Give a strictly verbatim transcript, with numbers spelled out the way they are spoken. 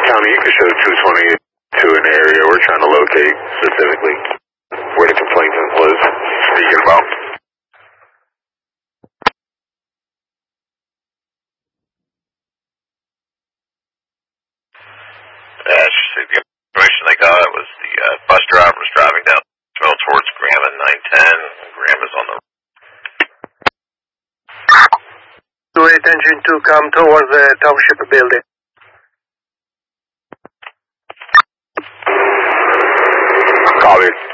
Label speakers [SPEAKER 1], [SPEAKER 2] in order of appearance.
[SPEAKER 1] Tommy, you can show two twenty to an area we're trying to locate specifically where the complainant was speaking about.
[SPEAKER 2] Uh, the information they got was the uh, bus driver was driving down towards Graham at nine ten. Graham is on the
[SPEAKER 3] two eight engine two, come towards the township building.
[SPEAKER 1] Copy.